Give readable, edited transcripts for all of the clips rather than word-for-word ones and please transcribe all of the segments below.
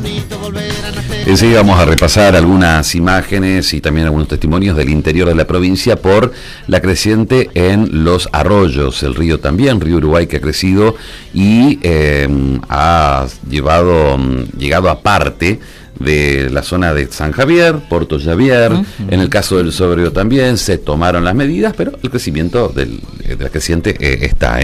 Enseguida vamos a repasar algunas imágenes y también algunos testimonios del interior de la provincia por la creciente en los arroyos. El río también, río Uruguay, que ha crecido y ha llegado a parte de la zona de San Javier, Puerto Javier. En el caso del Sobrero también se tomaron las medidas, pero el crecimiento de la creciente está.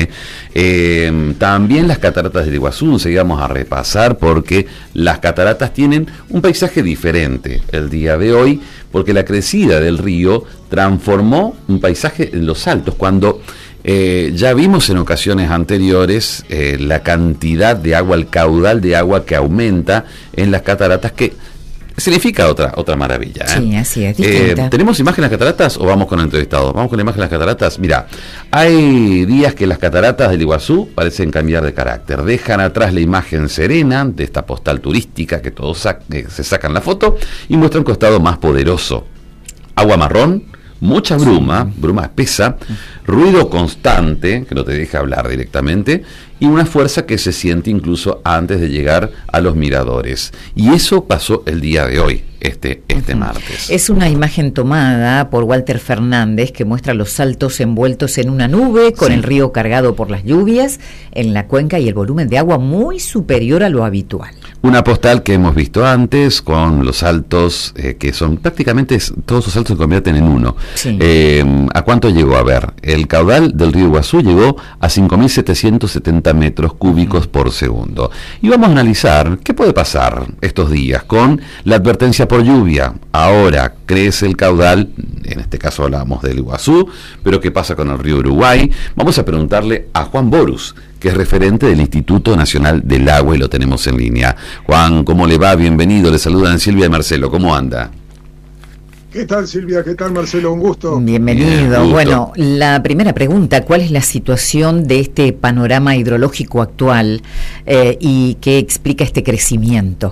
También las cataratas del Iguazú, enseguida vamos a repasar porque las cataratas tienen un paisaje diferente el día de hoy, porque la crecida del río transformó un paisaje en los altos, cuando ya vimos en ocasiones anteriores la cantidad de agua, el caudal de agua que aumenta en las cataratas, que significa otra maravilla. Sí, así es, distinta. ¿Tenemos imagen de las cataratas o vamos con el entrevistado? Vamos con la imagen de las cataratas. Mira, hay días que las cataratas del Iguazú parecen cambiar de carácter. Dejan atrás la imagen serena de esta postal turística que todos se sacan la foto y muestran un costado más poderoso. Agua marrón, mucha bruma espesa, ruido constante, que no te deja hablar directamente, y una fuerza que se siente incluso antes de llegar a los miradores. Y eso pasó el día de hoy, este martes. Es una imagen tomada por Walter Fernández que muestra los saltos envueltos en una nube, con el río cargado por las lluvias en la cuenca y el volumen de agua muy superior a lo habitual. Una postal que hemos visto antes, con los saltos que son prácticamente, todos los saltos se convierten en uno. Sí. ¿A cuánto llegó? A ver, el caudal del río Iguazú llegó a 5.770 metros cúbicos por segundo. Y vamos a analizar qué puede pasar estos días con la advertencia por lluvia. Ahora crece el caudal, en este caso hablamos del Iguazú, pero ¿qué pasa con el río Uruguay? Vamos a preguntarle a Juan Borus, que es referente del Instituto Nacional del Agua, y lo tenemos en línea. Juan, ¿cómo le va? Bienvenido, le saludan Silvia y Marcelo, ¿cómo anda? ¿Qué tal, Silvia? ¿Qué tal, Marcelo? Un gusto. Bienvenido. Bien, gusto. Bueno, la primera pregunta, ¿cuál es la situación de este panorama hidrológico actual y qué explica este crecimiento?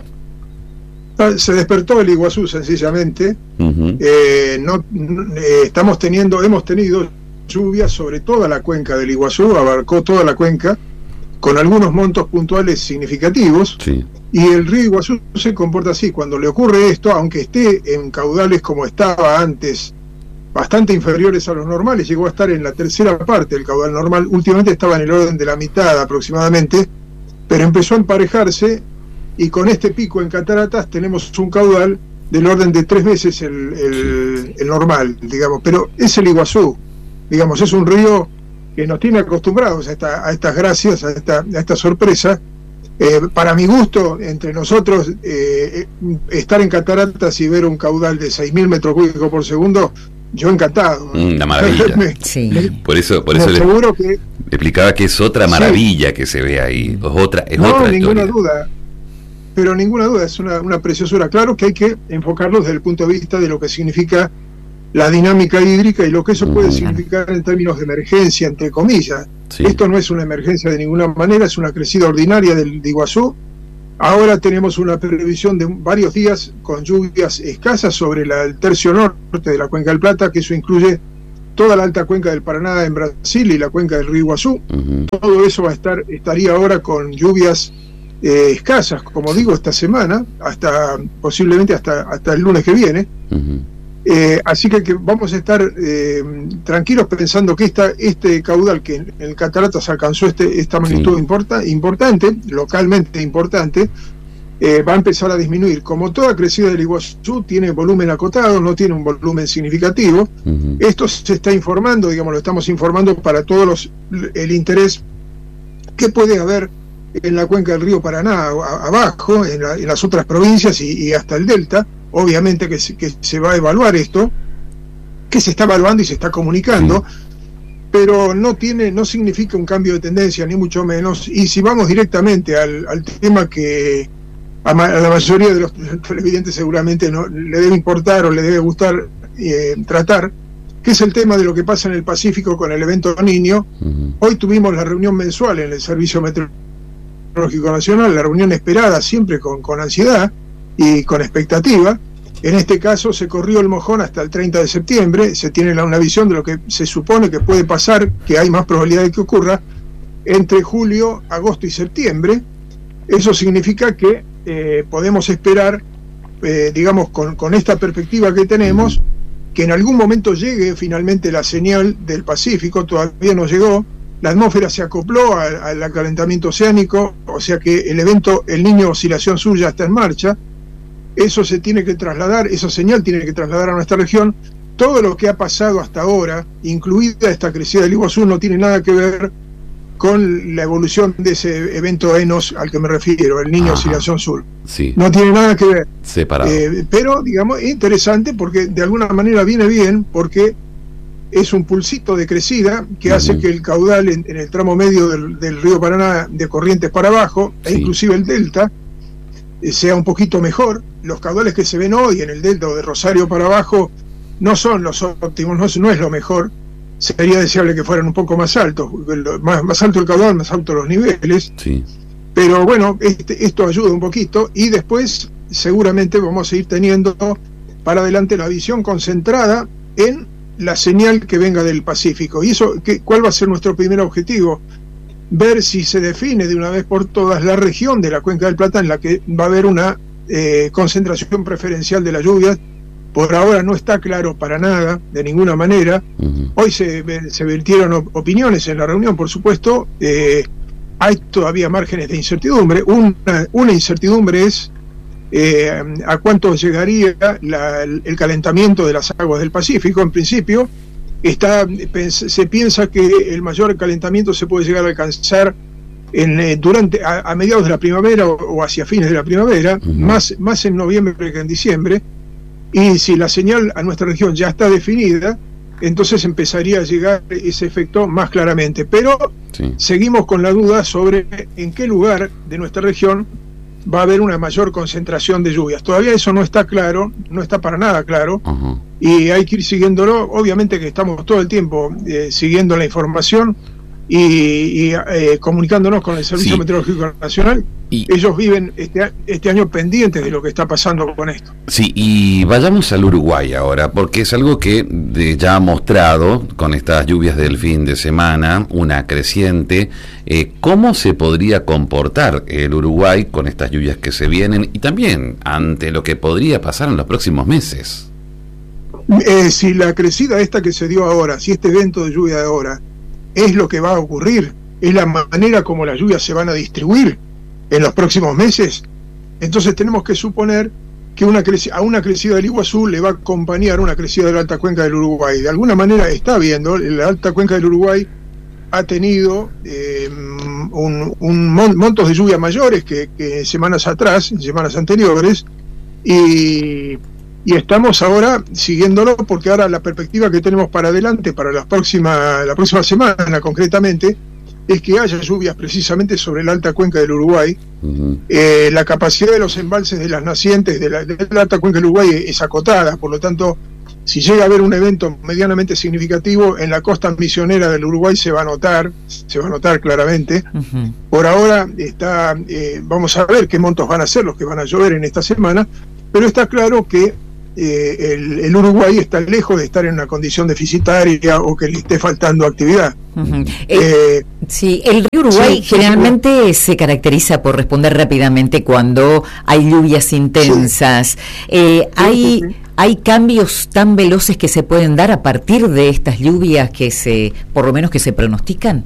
Se despertó el Iguazú, sencillamente. Hemos tenido lluvias sobre toda la cuenca del Iguazú, abarcó toda la cuenca, con algunos montos puntuales significativos. Sí. Y el río Iguazú se comporta así. Cuando le ocurre esto, aunque esté en caudales como estaba antes, bastante inferiores a los normales, llegó a estar en la tercera parte del caudal normal, últimamente estaba en el orden de la mitad aproximadamente, pero empezó a emparejarse, y con este pico en cataratas tenemos un caudal del orden de 3 veces el normal, digamos. Pero es el Iguazú, digamos, es un río que nos tiene acostumbrados a estas gracias, a esta sorpresa. Para mi gusto, entre nosotros, estar en cataratas y ver un caudal de 6.000 metros cúbicos por segundo, yo encantado. Una maravilla. Por eso le explicaba que es otra maravilla que se ve ahí. Es otra ninguna duda. Pero ninguna duda, es una preciosura. Claro que hay que enfocarlo desde el punto de vista de lo que significa la dinámica hídrica y lo que eso puede significar en términos de emergencia, entre comillas. Sí. Esto no es una emergencia de ninguna manera, es una crecida ordinaria del Iguazú. Ahora tenemos una previsión de varios días con lluvias escasas sobre el tercio norte de la Cuenca del Plata, que eso incluye toda la alta cuenca del Paraná en Brasil y la cuenca del río Iguazú. Todo eso estaría ahora con lluvias escasas, como digo, esta semana, posiblemente hasta el lunes que viene. Así que vamos a estar tranquilos pensando que este caudal que en cataratas alcanzó esta magnitud importante, localmente importante, va a empezar a disminuir. Como toda crecida del Iguazú tiene volumen acotado, no tiene un volumen significativo. Esto se está informando, digamos, lo estamos informando para todos el interés que puede haber en la cuenca del río Paraná, abajo, en las otras provincias y hasta el delta. Obviamente que se va a evaluar esto, que se está evaluando y se está comunicando, pero no significa un cambio de tendencia, ni mucho menos. Y si vamos directamente al tema que a la mayoría de los televidentes seguramente no le debe importar o le debe gustar tratar, que es el tema de lo que pasa en el Pacífico con el evento Niño. Hoy tuvimos la reunión mensual en el Servicio Meteorológico Nacional, la reunión esperada siempre con ansiedad y con expectativa. En este caso se corrió el mojón hasta el 30 de septiembre, se tiene una visión de lo que se supone que puede pasar, que hay más probabilidad de que ocurra entre julio, agosto y septiembre. Eso significa que podemos esperar, digamos, con esta perspectiva que tenemos, que en algún momento llegue finalmente la señal del Pacífico. Todavía no llegó, la atmósfera se acopló al calentamiento oceánico, o sea que el evento El Niño Oscilación Sur ya está en marcha. Eso se tiene que trasladar, esa señal tiene que trasladar a nuestra región. Todo lo que ha pasado hasta ahora, incluida esta crecida del Iguazú, no tiene nada que ver con la evolución de ese evento ENOS al que me refiero, El Niño Oscilación Sur. Sí. No tiene nada que ver. Separado. Pero, digamos, es interesante porque de alguna manera viene bien, porque es un pulsito de crecida que hace que el caudal en el tramo medio del río Paraná, de Corrientes para abajo, e inclusive el delta, sea un poquito mejor. Los caudales que se ven hoy en el delta o de Rosario para abajo no son los óptimos, no es lo mejor. Sería deseable que fueran un poco más altos, más alto el caudal, más altos los niveles. Sí. Pero bueno, esto ayuda un poquito, y después seguramente vamos a ir teniendo para adelante la visión concentrada en la señal que venga del Pacífico. ¿Y eso cuál va a ser nuestro primer objetivo? Ver si se define de una vez por todas la región de la Cuenca del Plata en la que va a haber una concentración preferencial de las lluvias. Por ahora no está claro para nada, de ninguna manera. Hoy se vertieron opiniones en la reunión, por supuesto. Hay todavía márgenes de incertidumbre. Una incertidumbre es a cuánto llegaría el calentamiento de las aguas del Pacífico. En principio se piensa que el mayor calentamiento se puede llegar a alcanzar a mediados de la primavera o hacia fines de la primavera, más en noviembre que en diciembre. Y si la señal a nuestra región ya está definida, entonces empezaría a llegar ese efecto más claramente. Pero seguimos con la duda sobre en qué lugar de nuestra región va a haber una mayor concentración de lluvias. Todavía eso no está claro, no está para nada claro, y hay que ir siguiéndolo. Obviamente que estamos todo el tiempo siguiendo la información y comunicándonos con el Servicio Meteorológico Nacional. Ellos viven este año pendientes de lo que está pasando con esto. Sí, y vayamos al Uruguay ahora, porque es algo que ya ha mostrado con estas lluvias del fin de semana, una creciente. ¿Cómo se podría comportar el Uruguay con estas lluvias que se vienen y también ante lo que podría pasar en los próximos meses? Si la crecida esta que se dio ahora, si este evento de lluvia de ahora es lo que va a ocurrir, es la manera como las lluvias se van a distribuir en los próximos meses, entonces tenemos que suponer que a una crecida del Iguazú le va a acompañar una crecida de la alta cuenca del Uruguay. De alguna manera está viendo, la alta cuenca del Uruguay ha tenido montos de lluvia mayores que semanas atrás, semanas anteriores, y estamos ahora siguiéndolo, porque ahora la perspectiva que tenemos para adelante, para la próxima semana concretamente, es que haya lluvias precisamente sobre la alta cuenca del Uruguay. La capacidad de los embalses de las nacientes de la alta cuenca del Uruguay es acotada, por lo tanto, si llega a haber un evento medianamente significativo en la costa misionera del Uruguay se va a notar claramente. Por ahora vamos a ver qué montos van a ser los que van a llover en esta semana, pero está claro que el Uruguay está lejos de estar en una condición deficitaria o que le esté faltando actividad. Sí, el río Uruguay generalmente se caracteriza por responder rápidamente cuando hay lluvias intensas. ¿Hay cambios tan veloces que se pueden dar a partir de estas lluvias por lo menos que se pronostican?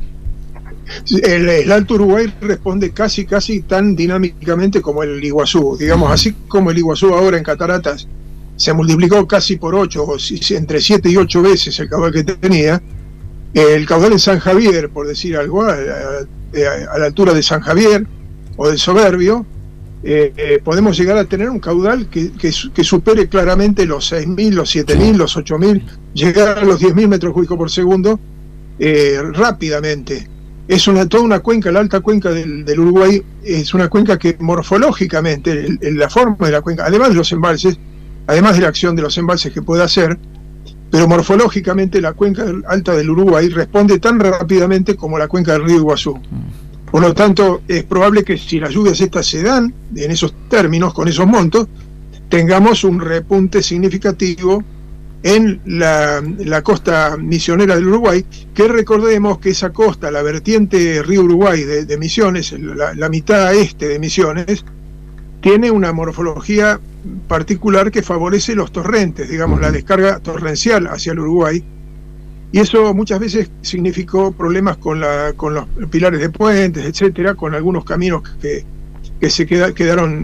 El Alto Uruguay responde casi tan dinámicamente como el Iguazú, digamos, así como el Iguazú ahora en cataratas se multiplicó casi por 8, o entre 7 y 8 veces el caudal que tenía. El caudal en San Javier, por decir algo, a la altura de San Javier o del Soberbio, podemos llegar a tener un caudal que supere claramente los 6.000, los 7.000, los 8.000, llegar a los 10.000 metros cúbicos por segundo rápidamente. Es toda una cuenca, la alta cuenca del Uruguay es una cuenca que morfológicamente, la forma de la cuenca, además de los embalses, además de la acción de los embalses que puede hacer, pero morfológicamente la cuenca alta del Uruguay responde tan rápidamente como la cuenca del río Iguazú. Por lo tanto, es probable que si las lluvias estas se dan en esos términos, con esos montos, tengamos un repunte significativo en la costa misionera del Uruguay, que recordemos que esa costa, la vertiente río Uruguay de Misiones, la mitad este de Misiones, tiene una morfología particular que favorece los torrentes, digamos, la descarga torrencial hacia el Uruguay, y eso muchas veces significó problemas con los pilares de puentes, etcétera, con algunos caminos que se quedaron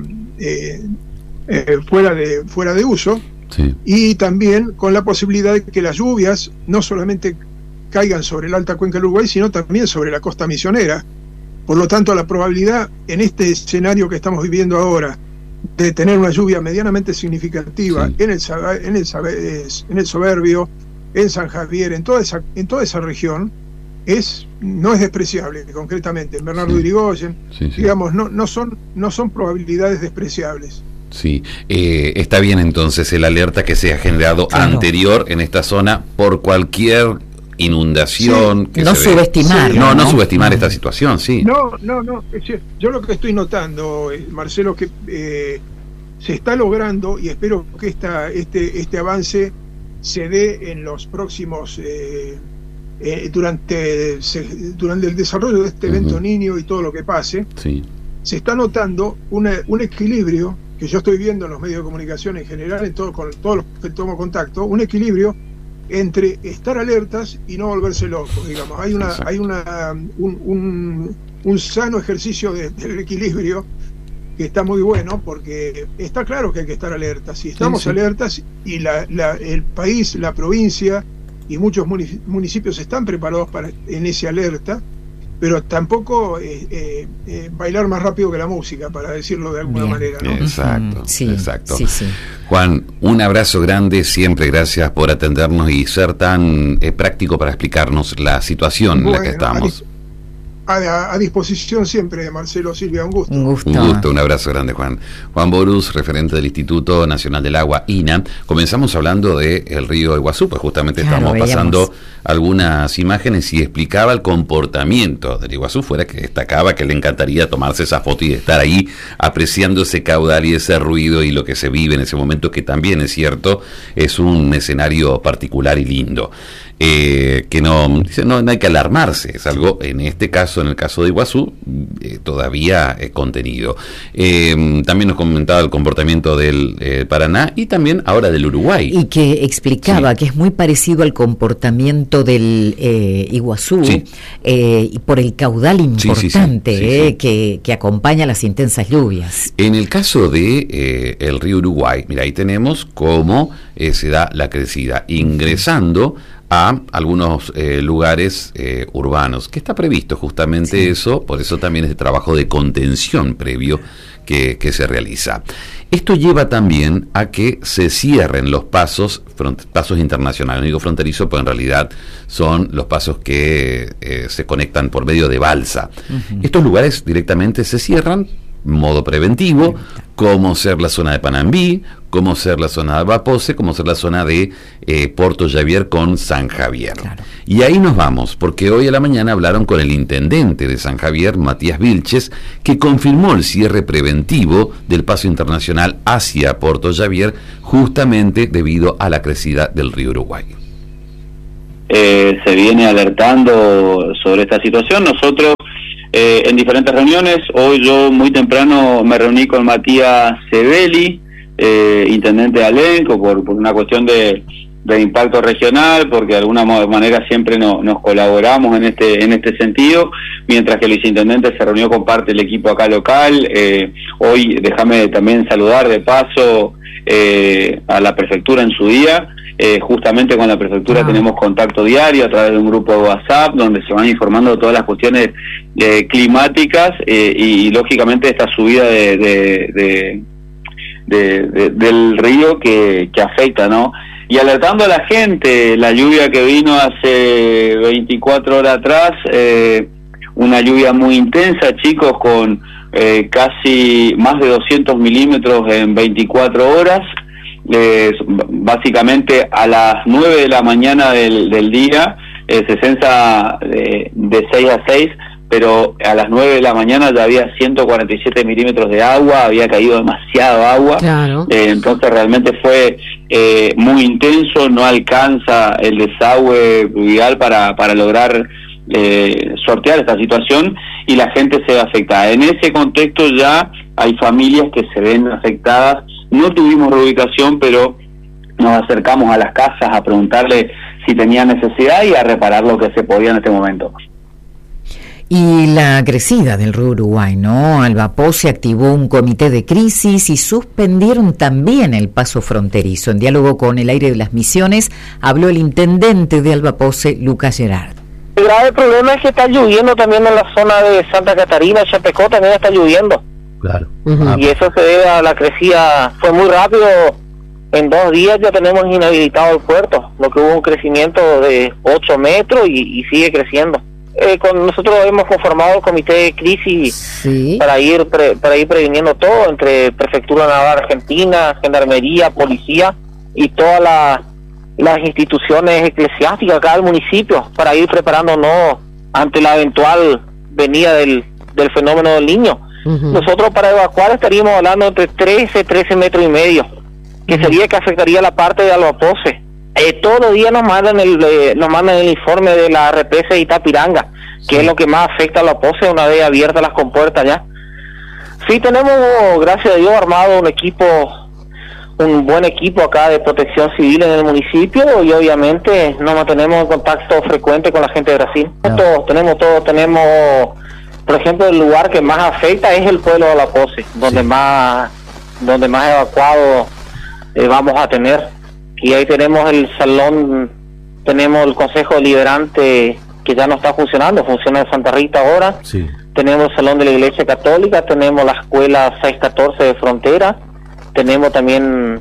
fuera de uso. Sí. Y también con la posibilidad de que las lluvias no solamente caigan sobre la alta cuenca del Uruguay, sino también sobre la costa misionera. Por lo tanto, la probabilidad en este escenario que estamos viviendo ahora de tener una lluvia medianamente significativa, sí, en el Soberbio, en San Javier, en toda esa región, no es despreciable. Concretamente en Bernardo de Irigoyen, digamos, no son probabilidades despreciables. Sí, está bien entonces el alerta que se ha generado anterior en esta zona por cualquier inundación. Que no subestimar. No subestimar esta situación, sí. No. Yo lo que estoy notando, Marcelo, que se está logrando, y espero que este avance se dé en los próximos, durante el desarrollo de este evento Niño y todo lo que pase. Sí. Se está notando un equilibrio que yo estoy viendo en los medios de comunicación en general, con todos los que tomo contacto, un equilibrio entre estar alertas y no volverse locos, digamos. Hay un sano ejercicio del equilibrio que está muy bueno, porque está claro que hay que estar alertas. Si estamos alertas y el país, la provincia y muchos municipios están preparados en ese alerta, pero tampoco bailar más rápido que la música, para decirlo de alguna manera, ¿no? Exacto. Juan, un abrazo grande, siempre gracias por atendernos y ser tan práctico para explicarnos la situación en la que estamos. A disposición siempre, Marcelo, Silvia, un gusto. Un abrazo grande, Juan. Juan Borús, referente del Instituto Nacional del Agua, INA. Comenzamos hablando del río Iguazú, pues justamente estamos pasando algunas imágenes y explicaba el comportamiento del Iguazú, fuera que destacaba que le encantaría tomarse esa foto y estar ahí apreciando ese caudal y ese ruido y lo que se vive en ese momento, que también es cierto, es un escenario particular y lindo. Que no hay que alarmarse, es algo, en este caso, en el caso de Iguazú, todavía contenido. También nos comentaba el comportamiento del Paraná y también ahora del Uruguay. Y que explicaba que es muy parecido al comportamiento del Iguazú, y por el caudal importante que acompaña las intensas lluvias. En el caso de el río Uruguay, mira, ahí tenemos cómo se da la crecida, ingresando a algunos lugares urbanos, que está previsto justamente eso, por eso también es el trabajo de contención previo que se realiza. Esto lleva también a que se cierren los pasos internacionales, no digo fronterizo, pero en realidad son los pasos que se conectan por medio de balsa. Estos lugares directamente se cierran, modo preventivo, como ser la zona de Panambí, como ser la zona de Albapose, como ser la zona de Puerto Javier con San Javier. Claro. Y ahí nos vamos, porque hoy a la mañana hablaron con el intendente de San Javier, Matías Vilches, que confirmó el cierre preventivo del paso internacional hacia Puerto Javier, justamente debido a la crecida del río Uruguay. Se viene alertando sobre esta situación. Nosotros en diferentes reuniones, hoy yo muy temprano me reuní con Matías Sebeli, intendente de Alenco, por una cuestión de impacto regional, porque de alguna manera siempre nos colaboramos en este sentido, mientras que el viceintendente se reunió con parte del equipo acá local. Hoy déjame también saludar de paso a la prefectura en su día. Justamente con la prefectura tenemos contacto diario a través de un grupo de WhatsApp donde se van informando de todas las cuestiones climáticas y lógicamente esta subida del río que afecta, ¿no? Y alertando a la gente, la lluvia que vino hace 24 horas atrás, una lluvia muy intensa, chicos, con casi más de 200 milímetros en 24 horas. Básicamente a las 9 de la mañana del día se censa de 6 a 6, pero a las 9 de la mañana ya había 147 milímetros de agua, había caído demasiado agua. Claro. Entonces realmente fue muy intenso, no alcanza el desagüe pluvial para lograr sortear esta situación y la gente se ve afectada. En ese contexto ya hay familias que se ven afectadas. No tuvimos reubicación, pero nos acercamos a las casas a preguntarle si tenían necesidad y a reparar lo que se podía en este momento. Y la crecida del río Uruguay, ¿no? Albapoce activó un comité de crisis y suspendieron también el paso fronterizo. En diálogo con El Aire de las Misiones, habló el intendente de Albapoce, Lucas Gerard. El grave problema es que está lloviendo también en la zona de Santa Catarina, Chapecó también está lloviendo. Claro. Y eso se debe a la crecida, fue muy rápido. En 2 días ya tenemos inhabilitado el puerto, lo que hubo un crecimiento de 8 metros y sigue creciendo. Nosotros hemos conformado el comité de crisis para ir previniendo todo, entre Prefectura Naval Argentina, Gendarmería, Policía y todas las instituciones eclesiásticas acá del municipio, para ir preparándonos ante la eventual venida del fenómeno del Niño. Nosotros para evacuar estaríamos hablando entre 13 metros y medio, que sería que afectaría la parte de Albapoce. Todos los días nos mandan el informe de la represa de Itapiranga, que es lo que más afecta a Albapoce una vez abiertas las compuertas ya. Sí, tenemos, gracias a Dios, armado un buen equipo acá de protección civil en el municipio, y obviamente nos mantenemos en contacto frecuente con la gente de Brasil. Tenemos, por ejemplo, el lugar que más afecta es el pueblo de Albapoce, donde más evacuados vamos a tener. Y ahí tenemos el salón, tenemos el Consejo Deliberante que ya no está funcionando, funciona en Santa Rita ahora. Sí. Tenemos el Salón de la Iglesia Católica, tenemos la Escuela 614 de Frontera, tenemos también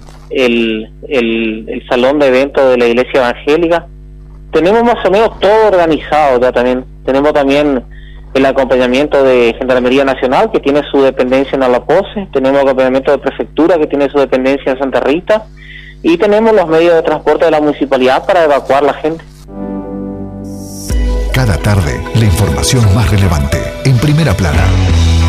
el Salón de Eventos de la Iglesia Evangélica. Tenemos más o menos todo organizado ya también. Tenemos también el acompañamiento de Gendarmería Nacional, que tiene su dependencia en Albapoce, tenemos acompañamiento de Prefectura, que tiene su dependencia en Santa Rita, y tenemos los medios de transporte de la municipalidad para evacuar la gente. Cada tarde, la información más relevante, en primera plana.